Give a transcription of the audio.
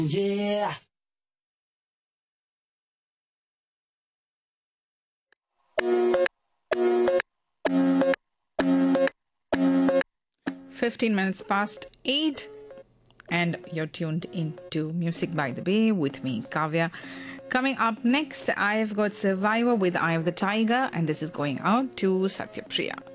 Yeah. 15 minutes past 8, and you're tuned into Music by the Bay with me, Kavya. Coming up next, I've got Survivor with Eye of the Tiger, and this is going out to Satyapriya.